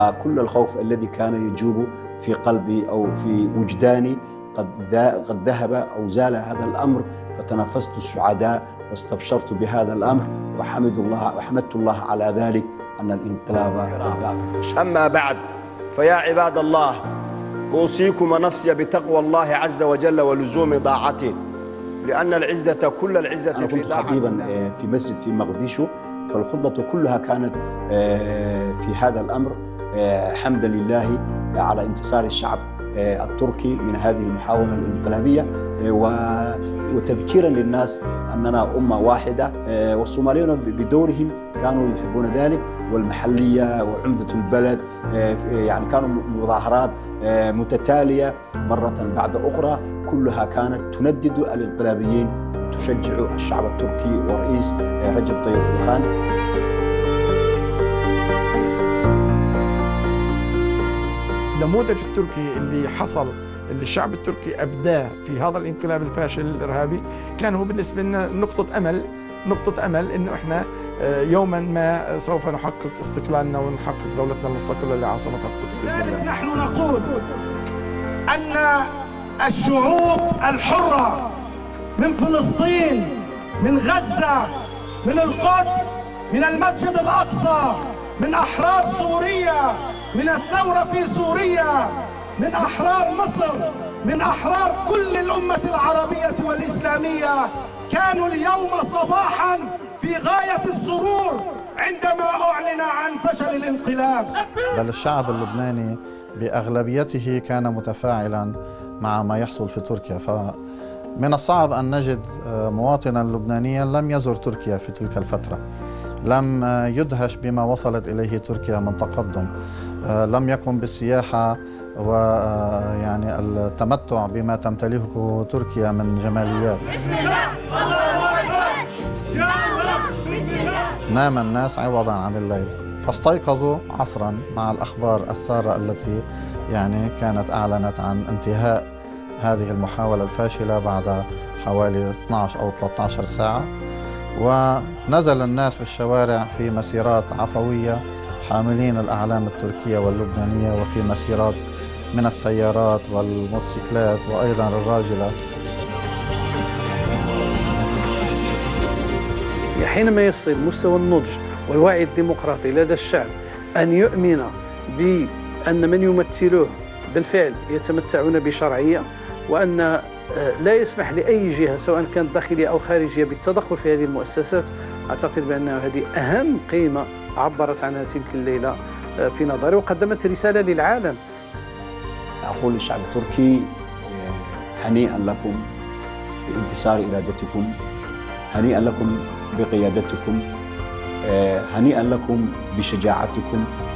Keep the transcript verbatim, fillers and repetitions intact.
كل الخوف الذي كان يجوب في قلبي أو في وجداني قد قد ذهب أو زال هذا الأمر، فتنفست السعداء واستبشرت بهذا الأمر، وحمد الله وحمدت الله على ذلك أن الانقلاب قد باء بالفشل. أما بعد، فيا عباد الله، أوصيكم ونفسي بتقوى الله عز وجل ولزوم طاعته، لأن العزة كل العزة أنا في كنت طاعته. خطيبا في مسجد في مقديشو، فالخطبة كلها كانت في هذا الأمر، حمدا لله على انتصار الشعب التركي من هذه المحاولة الانقلابية، وتذكيرا للناس أننا أمة واحدة، والصوماليون بدورهم كانوا يحبون ذلك، والمحلية وعمدة البلد، يعني كانوا مظاهرات متتالية مرة بعد أخرى، كلها كانت تندد الانقلابيين وتشجع الشعب التركي ورئيس رجب طيب أردوغان. النموذج التركي اللي حصل، اللي الشعب التركي أبداه في هذا الانقلاب الفاشل الإرهابي، كان هو بالنسبة لنا نقطة أمل، نقطة أمل إنه إحنا يوما ما سوف نحقق استقلالنا ونحقق دولتنا المستقلة لعاصمتها القدس بإذن الله. نحن نقول أن الشعوب الحرة من فلسطين، من غزة، من القدس، من المسجد الأقصى، من أحرار سوريا، من الثورة في سوريا، من أحرار مصر، من أحرار كل الأمة العربية والإسلامية، كانوا اليوم صباحا في غاية السرور عندما أعلن عن فشل الانقلاب. بل الشعب اللبناني بأغلبيته كان متفاعلا مع ما يحصل في تركيا، فمن الصعب أن نجد مواطنا لبنانيا لم يزر تركيا في تلك الفترة، لم يدهش بما وصلت إليه تركيا من تقدم، لم يقم بالسياحة ويعني التمتع بما تمتلكه تركيا من جماليات. بسم الله، الله أكبر، يا الله، بسم الله. نام الناس عوضا عن الليل، فاستيقظوا عصرا مع الأخبار السارة التي يعني كانت أعلنت عن انتهاء هذه المحاولة الفاشلة بعد حوالي اثنتي عشرة أو ثلاثة عشر ساعة، ونزل الناس بالشوارع في مسيرات عفوية حاملين الأعلام التركية واللبنانية، وفي مسيرات من السيارات والموتوسيكلات وأيضا الراجلة. حينما يصل مستوى النضج والوعي الديمقراطي لدى الشعب أن يؤمن بأن من يمثلوه بالفعل يتمتعون بشرعية، وأن لا يسمح لأي جهة سواء كانت داخلية أو خارجية بالتدخل في هذه المؤسسات، أعتقد بأن هذه أهم قيمة عبرت عنها تلك الليلة في نظري، وقدمت رسالة للعالم. أقول للشعب التركي هنيئا لكم بانتصار إرادتكم، هنيئا لكم بقيادتكم، هنيئا لكم بشجاعتكم،